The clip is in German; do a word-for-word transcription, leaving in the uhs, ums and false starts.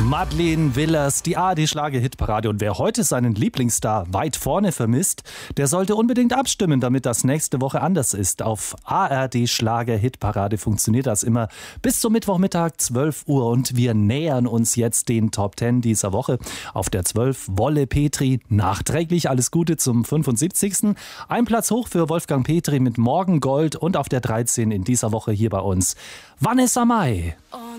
Madeleine Willers, die A R D-Schlager-Hitparade. Und wer heute seinen Lieblingsstar weit vorne vermisst, der sollte unbedingt abstimmen, damit das nächste Woche anders ist. Auf A R D-Schlager-Hitparade funktioniert das immer bis zum Mittwochmittag, zwölf Uhr. Und wir nähern uns jetzt den Top Ten dieser Woche. Auf der zwölf Wolle Petri, nachträglich alles Gute zum fünfundsiebzigsten Ein Platz hoch für Wolfgang Petri mit Morgengold. Und auf der dreizehn in dieser Woche hier bei uns Vanessa Mai.